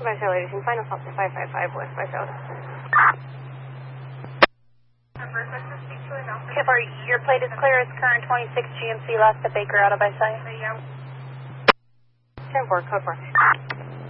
Vice ladies, and final stop to 555 West Vice Road. Kipper, your plate is clear. It's current 26 GMC, last to Baker, out of by sight. 10-4, code 4.